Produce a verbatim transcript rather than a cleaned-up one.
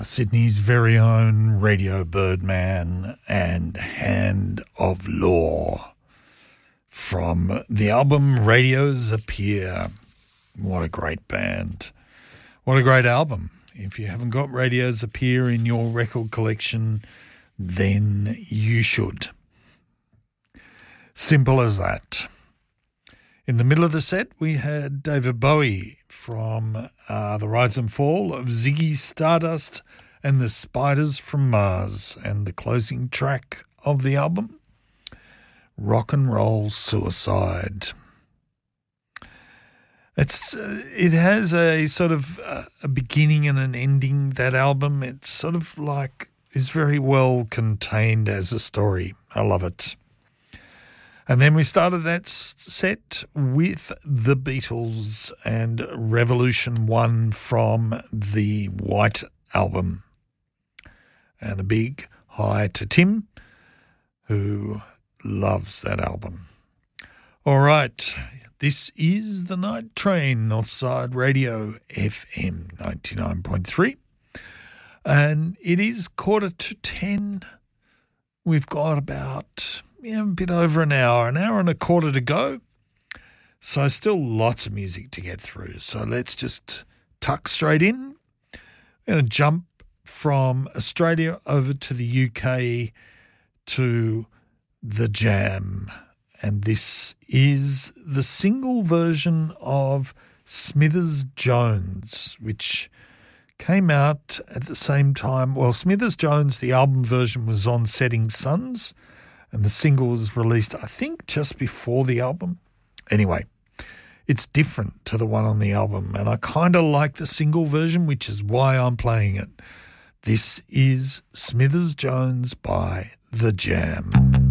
Sydney's very own Radio Birdman and Hand of Law from the album Radios Appear. What a great band. What a great album. If you haven't got Radios Appear in your record collection, then you should. Simple as that. In the middle of the set, we had David Bowie from uh, The Rise and Fall of Ziggy Stardust and the Spiders from Mars, and the closing track of the album, Rock and Roll Suicide. It's uh, it has a sort of uh, a beginning and an ending, that album. It's sort of like, is very well contained as a story. I love it. And then we started that set with the Beatles and Revolution One from the White Album. And a big hi to Tim, who loves that album. All right, this is The Night Train, Northside Radio, F M ninety-nine point three. And it is quarter to ten. We've got about... yeah, a bit over an hour, an hour and a quarter to go. So still lots of music to get through. So let's just tuck straight in. We're going to jump from Australia over to the U K to The Jam. And this is the single version of Smithers Jones, which came out at the same time. Well, Smithers Jones, the album version, was on Setting Suns, and the single was released, I think, just before the album. Anyway, it's different to the one on the album, and I kind of like the single version, which is why I'm playing it. This is Smithers Jones by The Jam.